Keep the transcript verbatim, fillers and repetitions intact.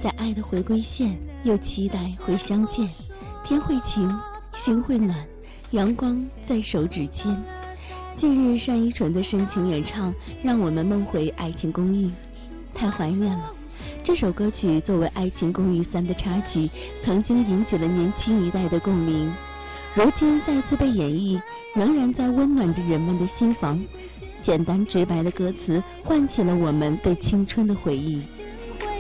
在爱的回归线，又期待会相见。天会晴，心会暖，阳光在手指间。近日单依纯的深情演唱，让我们梦回《爱情公寓》，太怀念了。这首歌曲作为《爱情公寓三》的插曲，曾经引起了年轻一代的共鸣，如今再次被演绎，仍然在温暖着人们的心房。简单直白的歌词，唤起了我们对青春的回忆。